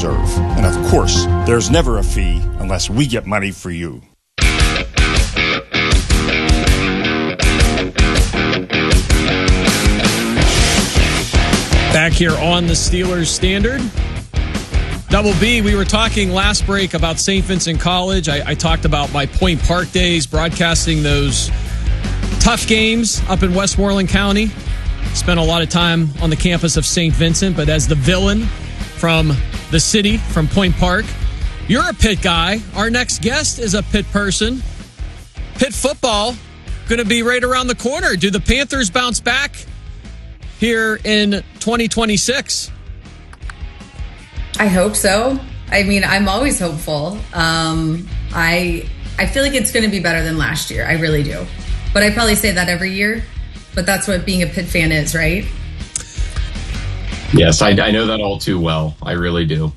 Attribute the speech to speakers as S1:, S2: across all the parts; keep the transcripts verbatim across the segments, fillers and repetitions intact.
S1: deserve. And of course, there's never a fee unless we get money for you.
S2: Back here on the Steelers Standard. Double B, we were talking last break about Saint Vincent College. I, I talked about my Point Park days, broadcasting those tough games up in Westmoreland County. Spent a lot of time on the campus of Saint Vincent, but as the villain from the city, from Point Park, you're a Pitt guy. Our next guest is a Pitt person. Pitt football going to be right around the corner. Do the Panthers bounce back here in twenty twenty-six?
S3: I hope so. I mean, I'm always hopeful. Um, I I feel like it's going to be better than last year. I really do. But I probably say that every year. But that's what being a Pitt fan is, right?
S4: Yes, I, I know that all too well. I really do.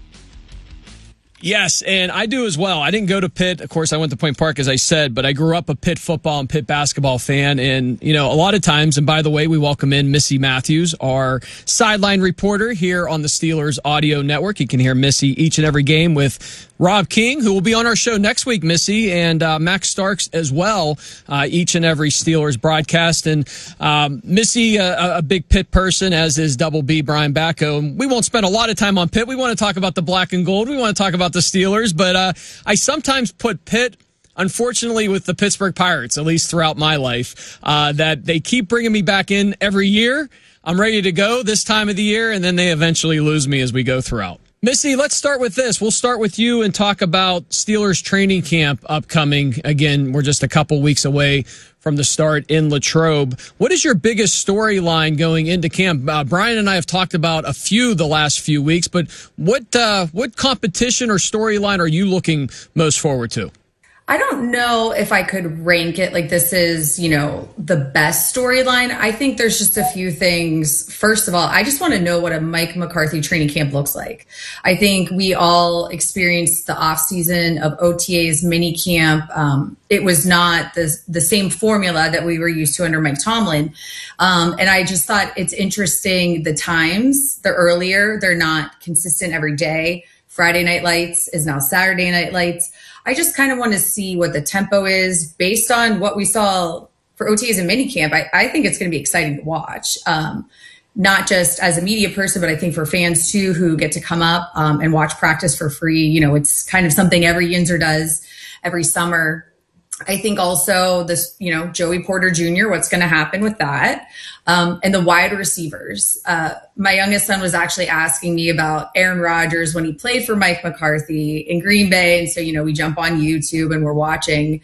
S2: Yes, and I do as well. I didn't go to Pitt. Of course, I went to Point Park, as I said, but I grew up a Pitt football and Pitt basketball fan. And, you know, a lot of times, and by the way, we welcome in Missy Matthews, our sideline reporter here on the Steelers Audio Network. You can hear Missy each and every game with Rob King, who will be on our show next week, Missy, and uh, Max Starks as well, uh, each and every Steelers broadcast. And um, Missy, uh, a big Pitt person, as is Double B, Brian Bacco. And we won't spend a lot of time on Pitt. We want to talk about the black and gold. We want to talk about the Steelers, but uh, I sometimes put Pitt, unfortunately, with the Pittsburgh Pirates, at least throughout my life, uh, that they keep bringing me back in every year. I'm ready to go this time of the year, and then they eventually lose me as we go throughout. Missy, let's start with this. We'll start with you and talk about Steelers training camp upcoming. Again, we're just a couple weeks away from the start in Latrobe. What is your biggest storyline going into camp? Uh, Brian and I have talked about a few the last few weeks, but what uh, what competition or storyline are you looking most forward to?
S3: I don't know if I could rank it like this is, you know, the best storyline. I think there's just a few things. First of all, I just want to know what a Mike McCarthy training camp looks like. I think we all experienced the off season of O T As, mini camp. Um, it was not the, the same formula that we were used to under Mike Tomlin. Um, and I just thought it's interesting. The times, the earlier, they're not consistent every day. Friday Night Lights is now Saturday Night Lights. I just kind of want to see what the tempo is based on what we saw for O T As and minicamp. I, I think it's going to be exciting to watch, um, not just as a media person, but I think for fans too, who get to come up um, and watch practice for free. You know, it's kind of something every Yinzer does every summer. I think also this, you know, Joey Porter Junior, what's going to happen with that? Um, and the wide receivers. Uh, my youngest son was actually asking me about Aaron Rodgers when he played for Mike McCarthy in Green Bay. And so, you know, we jump on YouTube and we're watching.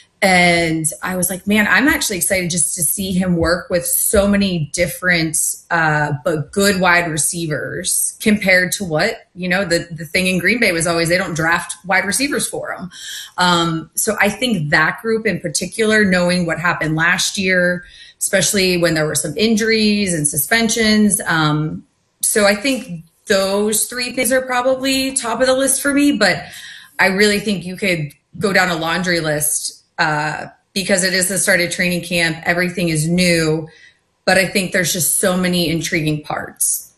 S3: And I was like, man, I'm actually excited just to see him work with so many different, uh, but good wide receivers compared to what, you know, the, the thing in Green Bay was always they don't draft wide receivers for him. Um, so I think that group in particular, knowing what happened last year, especially when there were some injuries and suspensions. Um, so I think those three things are probably top of the list for me, but I really think you could go down a laundry list Uh, because it is the start of training camp. Everything is new, but I think there's just so many intriguing parts.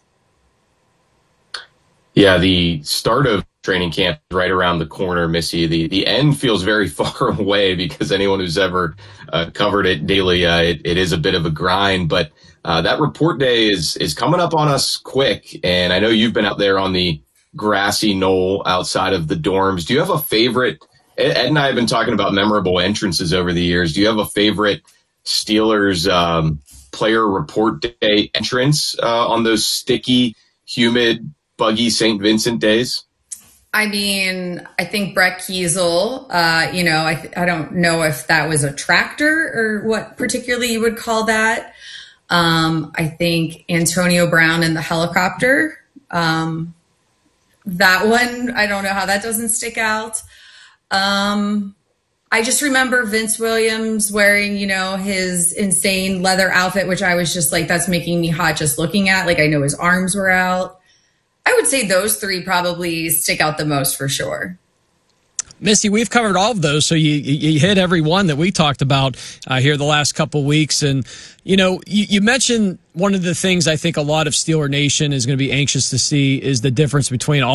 S4: Yeah, the start of training camp is right around the corner, Missy. The the end feels very far away because anyone who's ever uh, covered it daily, uh, it, it is a bit of a grind. But uh, that report day is is coming up on us quick. And I know you've been out there on the grassy knoll outside of the dorms. Do you have a favorite? Ed and I have been talking about memorable entrances over the years. Do you have a favorite Steelers um, player report day entrance uh, on those sticky, humid, buggy Saint Vincent days?
S3: I mean, I think Brett Kiesel, uh, you know, I, I don't know if that was a tractor or what particularly you would call that. Um, I think Antonio Brown in the helicopter. Um, that one, I don't know how that doesn't stick out. Um, I just remember Vince Williams wearing, you know, his insane leather outfit, which I was just like, that's making me hot just looking at. Like, I know his arms were out. I would say those three probably stick out the most for sure.
S2: Missy, we've covered all of those, so you you hit every one that we talked about uh, here the last couple of weeks. And, you know, you, you mentioned one of the things I think a lot of Steeler Nation is going to be anxious to see is the difference between all